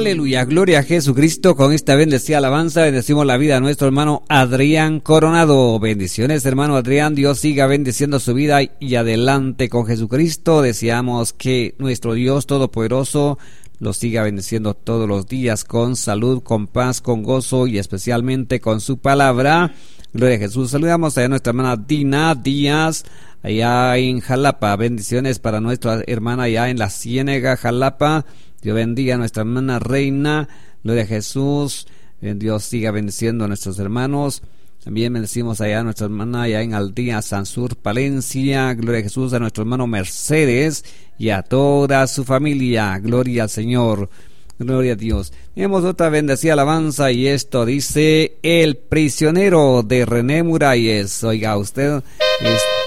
Aleluya, gloria a Jesucristo. Con esta bendecida alabanza bendecimos la vida de nuestro hermano Adrián Coronado. Bendiciones, hermano Adrián. Dios siga bendiciendo su vida y adelante con Jesucristo. Deseamos que nuestro Dios Todopoderoso lo siga bendiciendo todos los días con salud, con paz, con gozo y especialmente con su palabra. Gloria a Jesús. Saludamos a nuestra hermana Dina Díaz, allá en Jalapa. Bendiciones para nuestra hermana allá en la Ciénega, Jalapa. Dios bendiga a nuestra hermana Reina. Gloria a Jesús. Dios siga bendiciendo a nuestros hermanos. También bendecimos allá a nuestra hermana allá en Aldea Sansur, Palencia. Gloria a Jesús, a nuestro hermano Mercedes y a toda su familia. Gloria al Señor. Gloria a Dios. Tenemos otra bendecida alabanza y esto dice: El prisionero, de René Muralles. Oiga usted,